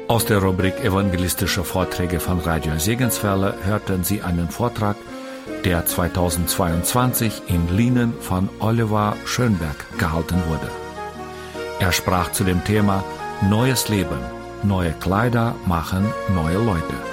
Aus der Rubrik Evangelistische Vorträge von Radio Segenswelle hörten Sie einen Vortrag, der 2022 in Lienen von Oliver Schönberg gehalten wurde. Er sprach zu dem Thema Neues Leben, neue Kleider machen neue Leute.